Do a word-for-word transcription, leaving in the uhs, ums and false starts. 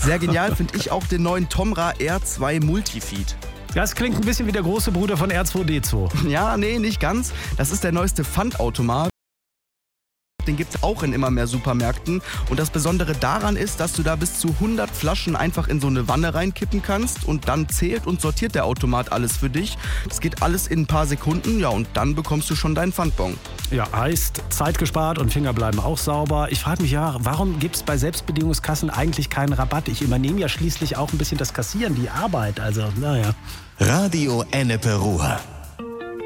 Sehr genial finde ich auch den neuen Tomra R zwei Multifeed. Das klingt ein bisschen wie der große Bruder von R zwei D zwei. Ja, nee, nicht ganz. Das ist der neueste Pfandautomat. Den gibt es auch in immer mehr Supermärkten. Und das Besondere daran ist, dass du da bis zu hundert Flaschen einfach in so eine Wanne reinkippen kannst und dann zählt und sortiert der Automat alles für dich. Das geht alles in ein paar Sekunden, ja, und dann bekommst du schon deinen Pfandbon. Ja, heißt Zeit gespart und Finger bleiben auch sauber. Ich frage mich ja, warum gibt es bei Selbstbedienungskassen eigentlich keinen Rabatt? Ich übernehme ja schließlich auch ein bisschen das Kassieren, die Arbeit. Also, naja. Radio Ennepe Ruhr.